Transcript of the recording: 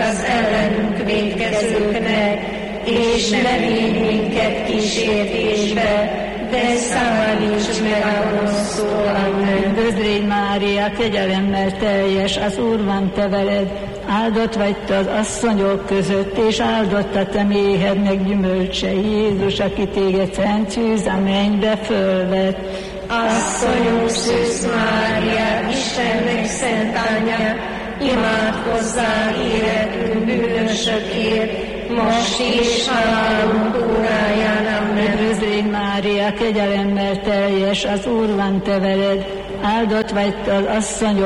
az ellenünk vétkezőknek, és ne vigy minket kísértésbe, de szállíts meg a rosszul. Amen. Üdvözl légy, Mária, kegyelemmel teljes, az Úr van te veled, áldott vagy te az asszonyok között, és áldott a te méhednek gyümölcse, Jézus, aki téged szent szűz a mennybe fölvett. Asszonyunk Szűz Mária, Istennek szent anyja, imádkozzál életünk bűnösökért, most is halálunk óráján. Amen. Üdvözl légy, Mária, kegyelemmel teljes, az Úr van te veled, áldott vagy te az asszonyok